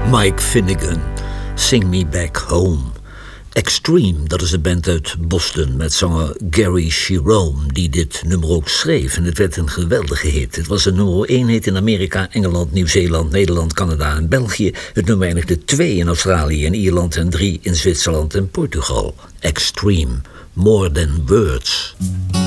Mike Finnegan, Sing Me Back Home. Extreme, dat is de band uit Boston met zanger Gary Cherone, die dit nummer ook schreef. En het werd een geweldige hit. Het was een nummer 1 hit in Amerika, Engeland, Nieuw-Zeeland, Nederland, Canada en België. Het nummer eindigde 2 in Australië en Ierland en 3 in Zwitserland en Portugal. Extreme, More Than Words.